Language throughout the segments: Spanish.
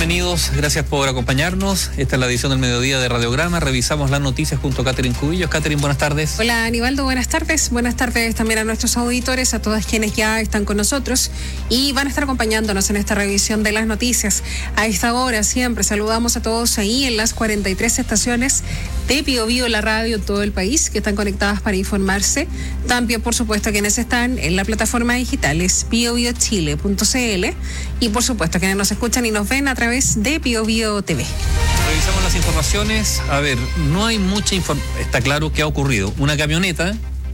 bienvenidos, gracias por acompañarnos. Esta es la edición del mediodía de Radiograma. Revisamos las noticias junto a Catherine Cubillos. Catherine, buenas tardes. Hola, Aníbaldo, buenas tardes. Buenas tardes también a nuestros auditores, a todas quienes ya están con nosotros y van a estar acompañándonos en esta revisión de las noticias. A esta hora siempre saludamos a todos ahí en las 43 estaciones de Bío Bío, la radio en todo el país, que están conectadas para informarse. También, por supuesto, quienes están en la plataforma digital es biobiochile.cl y, por supuesto, quienes nos escuchan y nos ven a través de Bío Bío TV. Revisamos las informaciones. A ver, no hay mucha información. Está claro que ha ocurrido una camioneta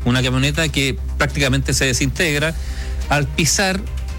que prácticamente se desintegra al pisar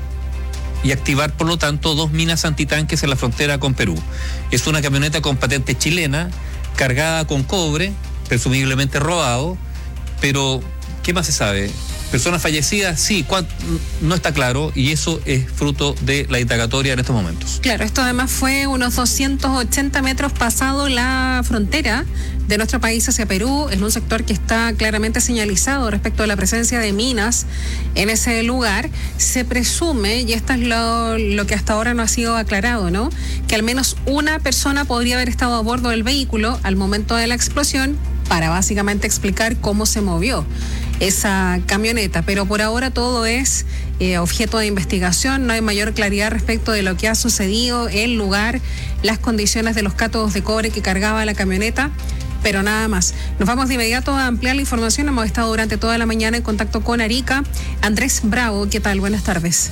y activar, por lo tanto, 2 minas antitanques en la frontera con Perú. Es una camioneta con patente chilena, cargada con cobre, presumiblemente robado, pero ¿qué más se sabe? ¿Personas fallecidas? Sí, no está claro, y eso es fruto de la indagatoria en estos momentos. Claro, esto además fue unos 280 metros pasado la frontera de nuestro país hacia Perú, en un sector que está claramente señalizado respecto a la presencia de minas en ese lugar. Se presume, y esto es lo que hasta ahora no ha sido aclarado, ¿no?, que al menos una persona podría haber estado a bordo del vehículo al momento de la explosión para básicamente explicar cómo se movió esa camioneta, pero por ahora todo es objeto de investigación. No hay mayor claridad respecto de lo que ha sucedido, el lugar, las condiciones de los cátodos de cobre que cargaba la camioneta, pero nada más. Nos vamos de inmediato a ampliar la información. Hemos estado durante toda la mañana en contacto con Arica. Andrés Bravo, ¿qué tal? Buenas tardes.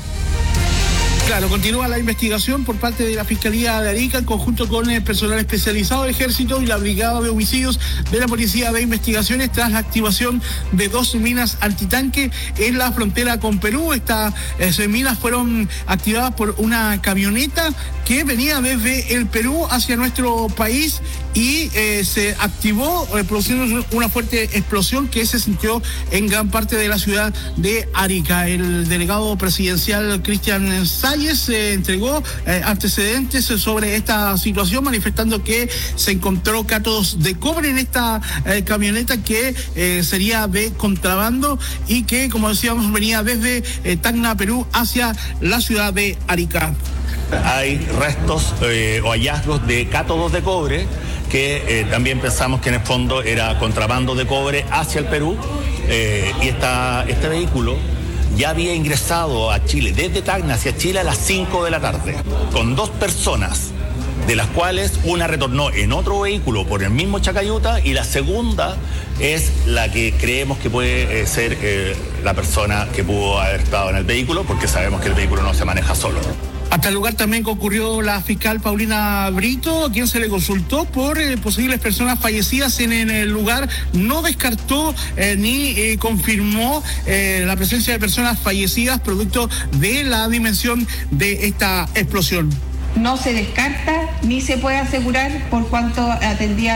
Claro, continúa la investigación por parte de la Fiscalía de Arica en conjunto con el personal especializado del Ejército y la Brigada de Homicidios de la Policía de Investigaciones tras la activación de 2 minas antitanque en la frontera con Perú. Estas minas fueron activadas por una camioneta que venía desde el Perú hacia nuestro país y se activó produciendo una fuerte explosión que se sintió en gran parte de la ciudad de Arica. El delegado presidencial Cristian Salles entregó antecedentes sobre esta situación, manifestando que se encontró cátodos de cobre en esta camioneta que sería de contrabando y que, como decíamos, venía desde Tacna, Perú, hacia la ciudad de Arica. Hay restos o hallazgos de cátodos de cobre que también pensamos que en el fondo era contrabando de cobre hacia el Perú, y este vehículo ya había ingresado a Chile, desde Tacna hacia Chile a las 5 de la tarde, con 2 personas, de las cuales una retornó en otro vehículo por el mismo Chacayuta y la segunda es la que creemos que puede ser la persona que pudo haber estado en el vehículo, porque sabemos que el vehículo no se maneja solo. Hasta el lugar también concurrió la fiscal Paulina Brito, a quien se le consultó por posibles personas fallecidas en el lugar. No descartó ni confirmó la presencia de personas fallecidas producto de la dimensión de esta explosión. No se descarta ni se puede asegurar por cuanto atendía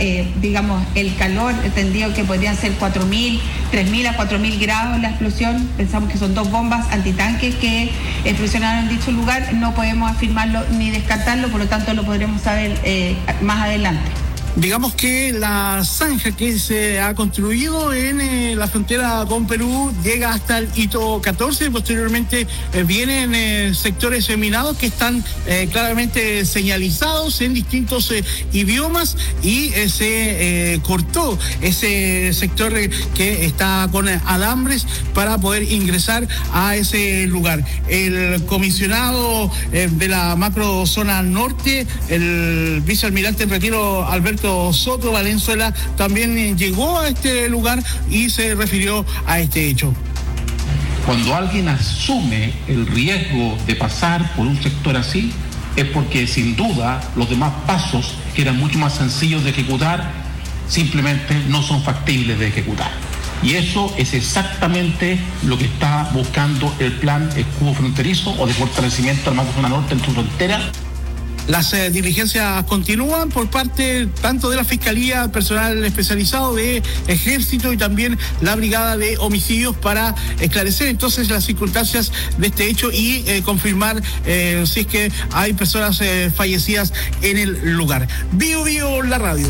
el calor, entendido que podrían ser 3.000 a 4.000 grados la explosión. Pensamos que son 2 bombas antitanques que explosionaron en dicho lugar. No podemos afirmarlo ni descartarlo, por lo tanto lo podremos saber más adelante. Digamos que la zanja que se ha construido en la frontera con Perú llega hasta el hito 14, posteriormente vienen sectores minados que están claramente señalizados en distintos idiomas y se cortó ese sector que está con alambres para poder ingresar a ese lugar. El comisionado de la macro zona norte, el vicealmirante en retiro Alberto Soto Valenzuela, también llegó a este lugar y se refirió a este hecho. Cuando alguien asume el riesgo de pasar por un sector así, es porque sin duda los demás pasos, que eran mucho más sencillos de ejecutar, simplemente no son factibles de ejecutar. Y eso es exactamente lo que está buscando el plan escudo fronterizo o de fortalecimiento de la macro zona norte en su frontera. Las diligencias continúan por parte tanto de la Fiscalía, personal especializado de Ejército y también la Brigada de Homicidios para esclarecer entonces las circunstancias de este hecho y confirmar si es que hay personas fallecidas en el lugar. Bío Bío, la radio.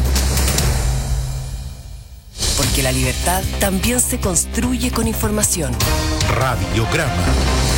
Porque la libertad también se construye con información. Radiograma.